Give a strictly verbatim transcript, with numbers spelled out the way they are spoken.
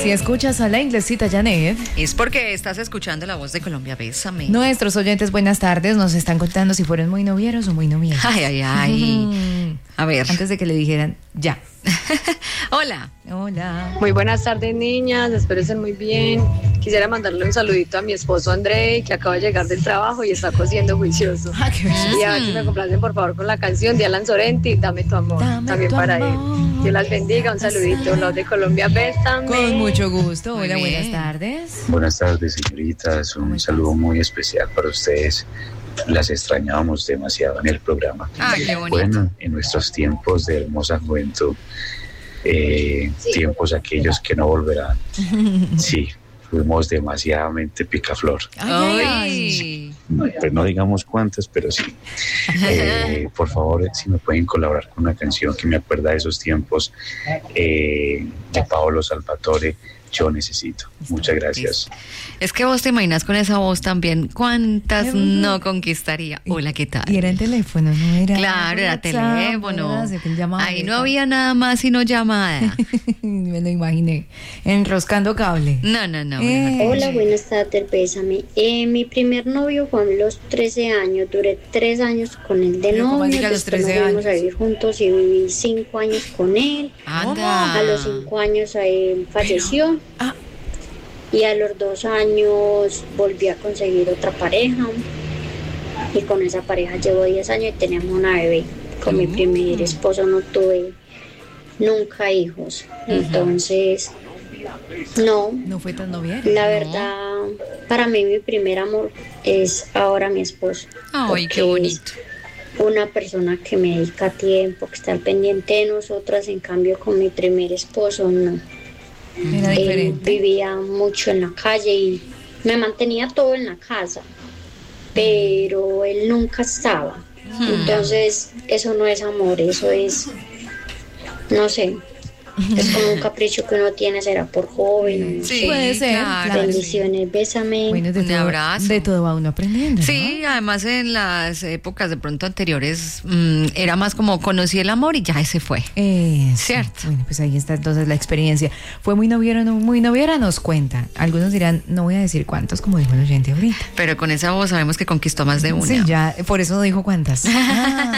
Si escuchas a la inglesita Janet, es porque estás escuchando La Voz de Colombia. Bésame. Nuestros oyentes, buenas tardes, nos están contando si fueron muy novieros o muy novieras. Ay, ay, ay. A ver. Antes de que le dijeran ya. Hola. Hola. Muy buenas tardes, niñas. Espero estén muy bien. Quisiera mandarle un saludito a mi esposo André, que acaba de llegar del trabajo y está cosiendo juicioso. Ah, qué Y a ver si me complacen, por favor, con la canción de Alan Sorenti, Dame tu amor. Dame También tu para amor. él. Dios las bendiga. Un saludito. Los de Colombia, bésame. Con mucho gusto. Muy Hola, bien. buenas tardes. Buenas tardes, señoritas. Un saludo muy especial para ustedes. Las extrañábamos demasiado en el programa. Ay, qué bonito. Bueno, en nuestros tiempos de hermosa juventud, eh, tiempos aquellos que no volverán. Sí, fuimos demasiadamente picaflor. Ay, ay, ay. Ay. No, pues no digamos cuántas, pero sí. Eh, por favor, si me pueden colaborar con una canción que me acuerda de esos tiempos, eh, de Paolo Salvatore, Yo Necesito. Muchas gracias. Es que vos te imaginas con esa voz también cuántas no conquistaría. Hola, ¿qué tal? Y era en teléfono, no era. Claro, era WhatsApp, teléfono. era que llamaba, Ahí no ¿verdad? había nada más sino llamada. Me lo imaginé. Enroscando cable. No, no, no. Eh. mejor. Hola, buenas tardes, bésame. Eh, mi primer novio fue a los trece años, duré tres años con él de Pero, ¿cómo novio, así que a los después nos trece fuimos a años? vivir juntos y viví cinco años con él. Anda. A los cinco años él falleció Ah, y a los dos años volví a conseguir otra pareja y con esa pareja llevo diez años y tenemos una bebé. Con mi primer esposo no tuve nunca hijos, entonces no. no fue tan noviero. La verdad, para mí mi primer amor es ahora mi esposo. Ay, qué porque bonito. es una persona que me dedica tiempo, que está al pendiente de nosotras. En cambio, con mi primer esposo no. Era Él diferente. vivía mucho en la calle y me mantenía todo en la casa, pero él nunca estaba. Entonces, eso no es amor, eso es, no sé, es como un capricho que uno tiene, será por joven, no Sí, sé. Puede ser, claro. claro. Bendiciones, bésame. Bueno, de Un todo, abrazo. de todo va uno aprendiendo, ¿no? Sí, además en las épocas de pronto anteriores mmm, era más como conocí el amor y ya ese fue. Eso. Cierto. Bueno, pues ahí está entonces la experiencia. ¿Fue muy noviera o no muy noviera? Nos cuenta. Algunos dirán, no voy a decir cuántos, como dijo el oyente ahorita. Pero con esa voz sabemos que conquistó más de una. Sí, ya, por eso no dijo cuántas. Ah.